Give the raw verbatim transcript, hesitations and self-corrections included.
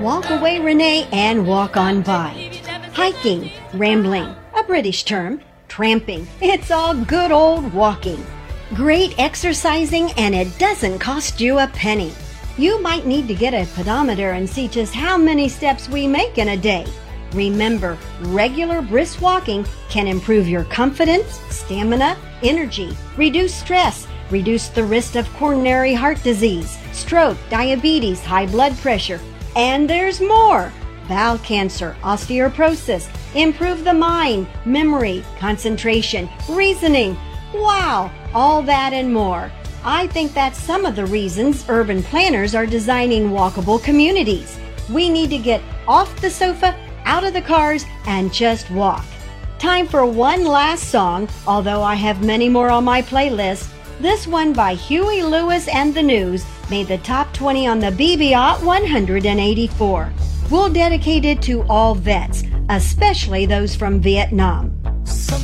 Walk away, Renee, and walk on by. Hiking, rambling, a British term, tramping. It's all good old walking. Great exercising, and it doesn't cost you a penny. You might need to get a pedometer and see just how many steps we make in a day. Remember, regular brisk walking can improve your confidence, stamina, energy, reduce stress, reduce the risk of coronary heart disease, stroke, diabetes, high blood pressure, and there's more. Bowel cancer, osteoporosis, improve the mind, memory, concentration, reasoning. Wow, all that and more. I think that's some of the reasons urban planners are designing walkable communities. We need to get off the sofa, out of the cars, and just walk. Time for one last song, although I have many more on my playlist. This one by Huey Lewis and the News made the top twenty on the B B O T one hundred eighty-four. We'll dedicate it to all vets, especially those from Vietnam.